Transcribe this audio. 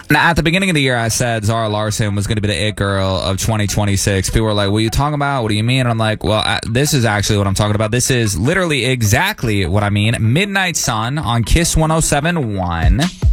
Now, at the beginning of the year, I said Zara Larsson was going to be the it girl of 2026. People were like, what are you talking about? What do you mean? And I'm like, well, this is actually what I'm talking about. This is literally exactly what I mean. Midnight Sun on Kiss 107.1.